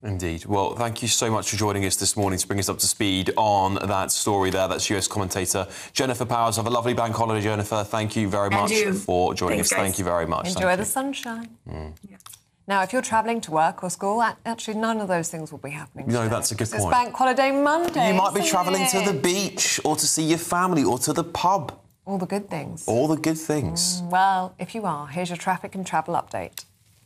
Indeed. Well, thank you so much for joining us this morning to bring us up to speed on that story there. That's US commentator Jennifer Powers. Have a lovely bank holiday, Jennifer. Thank you very much for joining us. Thank you very much. Enjoy the sunshine. Yeah. Now, if you're travelling to work or school, actually none of those things will be happening today. No, that's a good point. It's Bank Holiday Monday. You might be travelling to the beach or to see your family or to the pub. All the good things. All the good things. Well, if you are, here's your traffic and travel update.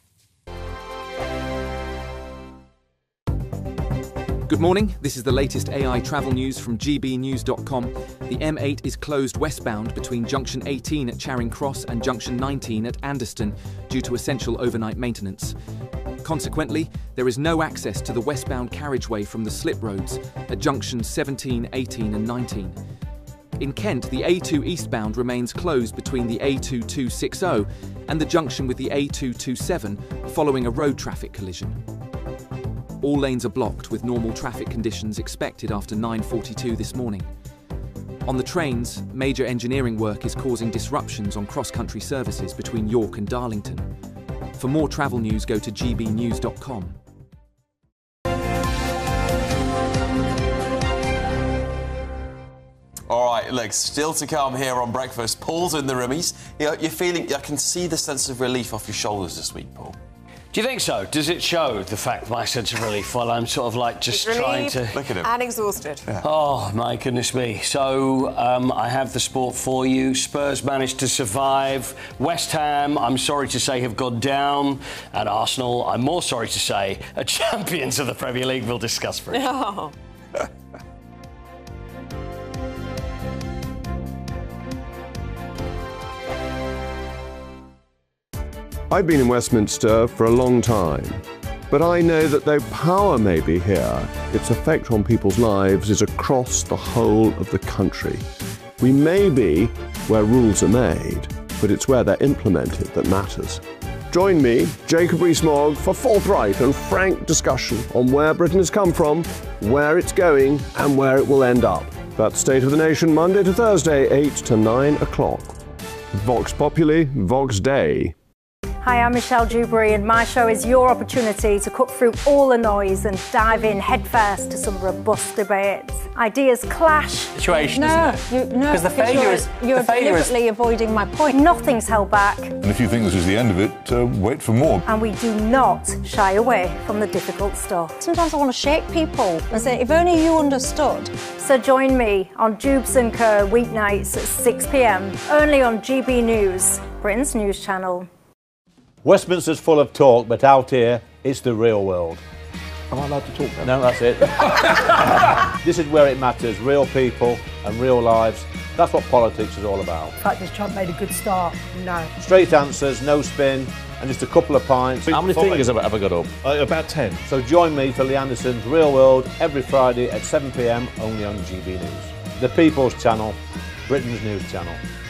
Good morning, this is the latest AI travel news from gbnews.com. The M8 is closed westbound between junction 18 at Charing Cross and junction 19 at Anderston due to essential overnight maintenance. Consequently, there is no access to the westbound carriageway from the slip roads at junctions 17, 18 and 19. In Kent, the A2 eastbound remains closed between the A2260 and the junction with the A227 following a road traffic collision. All lanes are blocked with normal traffic conditions expected after 9:42 this morning. On the trains, major engineering work is causing disruptions on cross-country services between York and Darlington. For more travel news, go to gbnews.com. All right, look, still to come here on Breakfast. Paul's in the roomies. You're feeling, I can see the sense of relief off your shoulders this week, Paul. Do you think so? Does it show the fact, my sense of relief, while I'm sort of like just trying to... Look at him. And exhausted. Yeah. Oh, my goodness me. So, I have the sport for you. Spurs managed to survive. West Ham, I'm sorry to say, have gone down. And Arsenal, I'm more sorry to say, are champions of the Premier League. We'll discuss for it. Oh. I've been in Westminster for a long time, but I know that though power may be here, its effect on people's lives is across the whole of the country. We may be where rules are made, but it's where they're implemented that matters. Join me, Jacob Rees-Mogg, for forthright and frank discussion on where Britain has come from, where it's going, and where it will end up. That's State of the Nation, Monday to Thursday, 8 to 9 o'clock. Vox Populi, Vox Dei. Hi, I'm Michelle Dewberry, and my show is your opportunity to cut through all the noise and dive in headfirst to some robust debates. Ideas clash. Situation, isn't it? No, because you're deliberately avoiding my point. Nothing's held back. And if you think this is the end of it, wait for more. And we do not shy away from the difficult stuff. Sometimes I want to shake people and say, if only you understood. So join me on Jubes & Co. weeknights at 6 p.m, only on GB News, Britain's news channel. Westminster's full of talk, but out here, it's the real world. Am I allowed to talk now? No, that's it. This is where it matters, real people and real lives. That's what politics is all about. The fact has Trump made a good start? No. Straight answers, no spin, and just a couple of pints. How many fingers have I got up? About 10. So join me for Lee Anderson's Real World every Friday at 7 p.m, only on GB News. The People's Channel, Britain's news channel.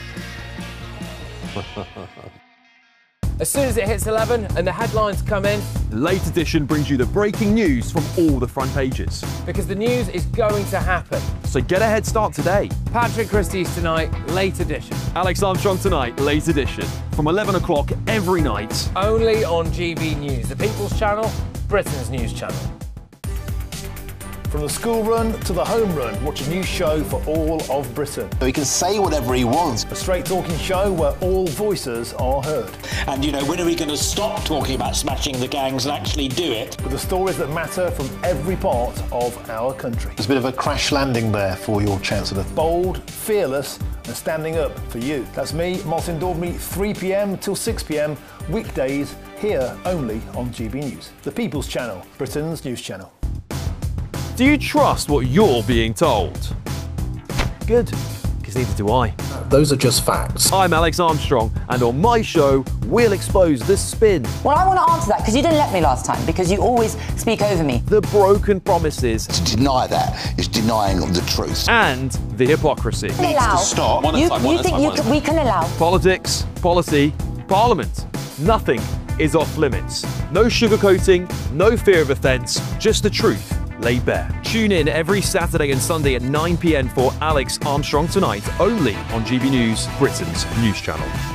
As soon as it hits 11 and the headlines come in, the Late Edition brings you the breaking news from all the front pages. Because the news is going to happen. So get a head start today. Patrick Christie's tonight, Late Edition. Alex Armstrong tonight, Late Edition. From 11 o'clock every night. Only on GB News, the People's Channel, Britain's news channel. From the school run to the home run, watch a new show for all of Britain. So he can say whatever he wants. A straight talking show where all voices are heard. And, you know, when are we going to stop talking about smashing the gangs and actually do it? With the stories that matter from every part of our country. There's a bit of a crash landing there for your Chancellor. Bold, fearless and standing up for you. That's me, Martin Daubney, 3 p.m. till 6 p.m, weekdays, here only on GB News. The People's Channel, Britain's news channel. Do you trust what you're being told? Good, because neither do I. Those are just facts. I'm Alex Armstrong, and on my show, we'll expose the spin. Well, I want to answer that, because you didn't let me last time, because you always speak over me. The broken promises. To deny that is denying the truth. And the hypocrisy. Needs to stop. You think we can allow? Politics, policy, parliament. Nothing is off limits. No sugarcoating, no fear of offence, just the truth laid bare. Tune in every Saturday and Sunday at 9 p.m. for Alex Armstrong Tonight, only on GB News, Britain's news channel.